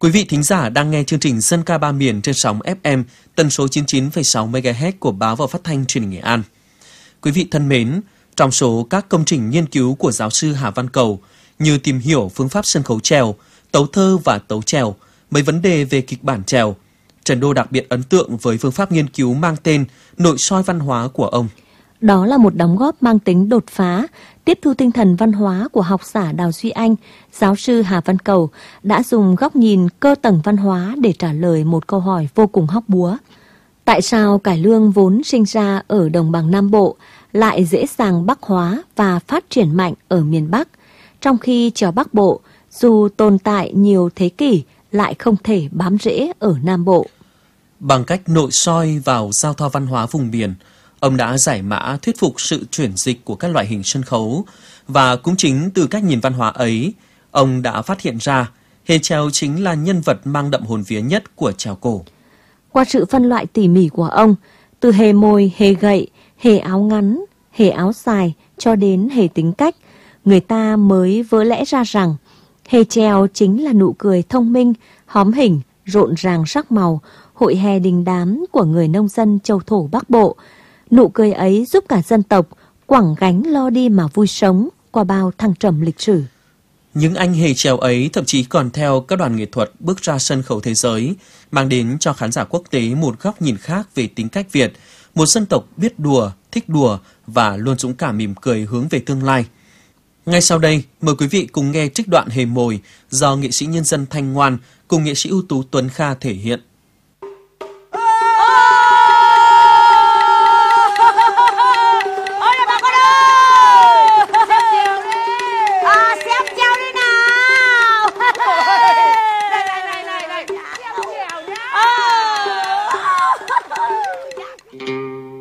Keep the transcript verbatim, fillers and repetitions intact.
Quý vị thính giả đang nghe chương trình Dân ca ba miền trên sóng ép em tần số chín mươi chín phẩy sáu mê ga héc của Báo và Phát thanh Truyền hình Nghệ An. Quý vị thân mến, trong số các công trình nghiên cứu của giáo sư Hà Văn Cầu như tìm hiểu phương pháp sân khấu chèo, tấu thơ và tấu chèo, mấy vấn đề về kịch bản chèo, Trần Đô đặc biệt ấn tượng với phương pháp nghiên cứu mang tên nội soi văn hóa của ông. Đó là một đóng góp mang tính đột phá, tiếp thu tinh thần văn hóa của học giả Đào Duy Anh. Giáo sư Hà Văn Cầu đã dùng góc nhìn cơ tầng văn hóa để trả lời một câu hỏi vô cùng hóc búa. Tại sao cải lương vốn sinh ra ở đồng bằng Nam Bộ lại dễ dàng Bắc hóa và phát triển mạnh ở miền Bắc, trong khi chèo Bắc Bộ dù tồn tại nhiều thế kỷ lại không thể bám rễ ở Nam Bộ? Bằng cách nội soi vào giao thoa văn hóa vùng miền, ông đã giải mã thuyết phục sự chuyển dịch của các loại hình sân khấu, và cũng chính từ cách nhìn văn hóa ấy, ông đã phát hiện ra hề chèo chính là nhân vật mang đậm hồn vía nhất của chèo cổ. Qua sự phân loại tỉ mỉ của ông, từ hề mồi, hề gậy, hề áo ngắn, hề áo dài cho đến hề tính cách, người ta mới vỡ lẽ ra rằng hề chèo chính là nụ cười thông minh, hóm hình, rộn ràng sắc màu, hội hè đình đám của người nông dân châu thổ Bắc Bộ. Nụ cười ấy giúp cả dân tộc quẳng gánh lo đi mà vui sống qua bao thăng trầm lịch sử. Những anh hề chèo ấy thậm chí còn theo các đoàn nghệ thuật bước ra sân khấu thế giới, mang đến cho khán giả quốc tế một góc nhìn khác về tính cách Việt, một dân tộc biết đùa, thích đùa và luôn dũng cảm mỉm cười hướng về tương lai. Ngay sau đây, mời quý vị cùng nghe trích đoạn hề mồi do nghệ sĩ nhân dân Thanh Ngoan cùng nghệ sĩ ưu tú Tuấn Kha thể hiện.